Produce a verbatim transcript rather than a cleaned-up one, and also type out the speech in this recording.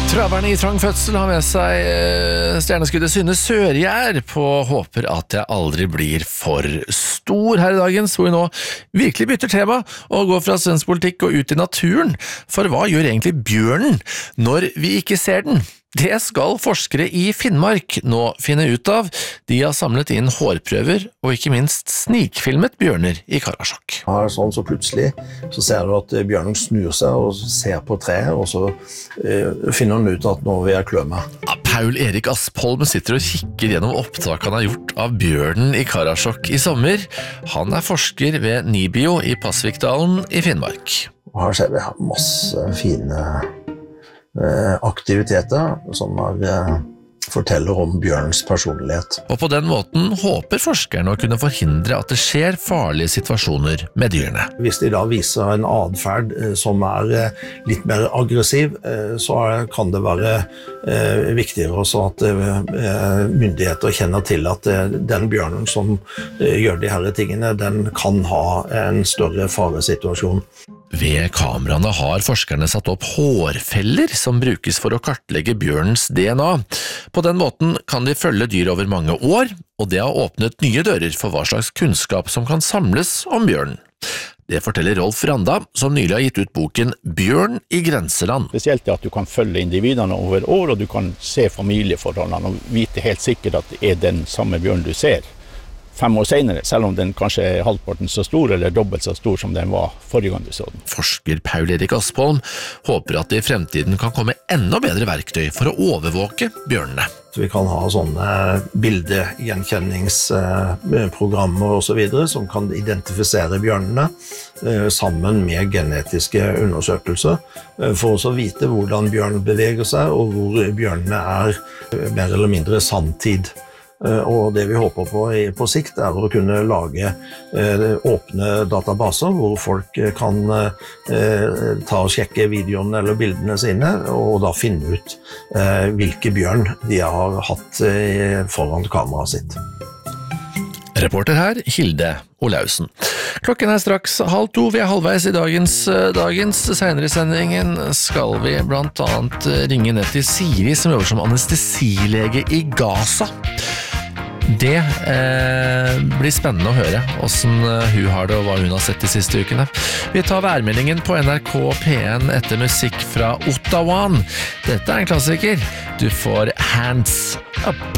Traverne i trang fødsel har med seg stjerneskuddet Synne Sørgjær på håper at jeg aldri blir for stor her i dagens, hvor vi nå virkelig bytter tema og går fra svensk politikk og ut i naturen. For hva gjør egentlig bjørnen når vi ikke ser den? Det skal forskere i Finnmark nå finne ut av. De har samlet inn hårprøver og ikke minst snikfilmet bjørner i Karasjok. Ja, sånn så plutselig så ser du at bjørnen snur seg og ser på treet, og så eh, finner han ut at nå vil jeg klø meg. Ja, Paul Erik Aspholm sitter og kikker gjennom opptak han har gjort av bjørnen i Karasjok i sommer. Han er forsker ved Nibio i Pasvikdalen i Finnmark. Og her ser vi masse fine aktiviteter som er, forteller om bjørnens personlighet. Og på den måten håper forskerne å kunne forhindre at det skjer farlige situasjoner med dyrene. Hvis de da viser en adferd som er litt mer aggressiv, så kan det være viktigere også at myndigheter kjenner til at den bjørnen som gjør de her tingene, den kan ha en større faresituasjon. Ved kameraene har forskerne satt opp hårfeller som brukes for å kartlegge bjørnens D N A. På den måten kan de følge dyr over mange år, og det har åpnet nye dører for hva slags kunnskap som kan samles om bjørnen. Det forteller Rolf Randa, som nylig har gitt ut boken Bjørn i grenseland. Spesielt at du kan følge individene over år, og du kan se familieforholdene og vite helt sikkert at det er den samme bjørn du ser fem år senere, selv om den kanskje er halvparten så stor eller dobbelt så stor som den var forrige gang du så den. Forsker Paul Erik Aspholm håper at det i fremtiden kan komme enda bedre verktøy for å overvåke bjørnene. Så vi kan ha sånne bildegjenkjenningsprogrammer og så videre som kan identifisere bjørnene sammen med genetiske undersøkelser for å vite hvordan bjørnen beveger seg og hvor bjørnene er mer eller mindre sanntid. Og det vi håper på på sikt er å kunne lage åpne databaser hvor folk kan ta og sjekke videoene eller bildene sine og da finne ut hvilke bjørn de har hatt foran kameraet sitt. Reporter her, Hilde Olausen. Klokken er straks halv to, vi er halvveis i dagens, dagens. Senere i sendingen skal vi blant annet ringe ned til Siri, som jobber som anestesilege i Gaza. Det eh, blir spennende å høre hvordan hun har det og hva hun har sett de siste ukene. Vi tar værmeldingen på N R K P en etter musikk fra Ottawa. Dette er en klassiker. Du får Hands Up.